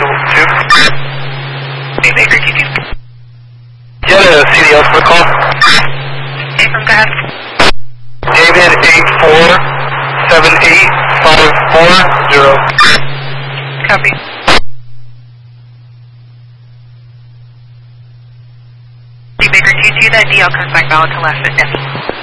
Hey, Baker, can you? Yeah, CDL for the call. Hey, from God. David 8478540. Copy. Hey, Baker, 2-2, that DL comes back valid to last at Demi.